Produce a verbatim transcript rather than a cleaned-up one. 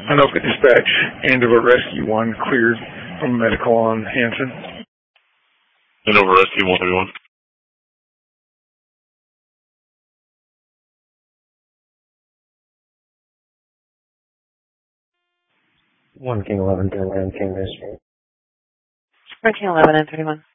Anoka Dispatch, Andover Rescue one, cleared from medical on Hanson. Andover Rescue one, everyone. one King eleven to land King Mystery. one King eleven and thirty-one.